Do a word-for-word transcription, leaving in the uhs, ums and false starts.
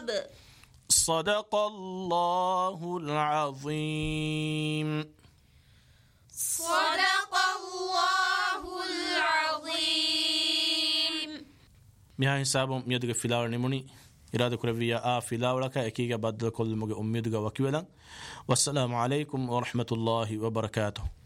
صدق الله العظيم. صدق الله العظيم. ميها حسابهم ميدغ فيلاور نموني إرادة كربية آ فيلاورك أكيد بدل كل مج أميدغ وكيلا. والسلام عليكم ورحمة الله وبركاته.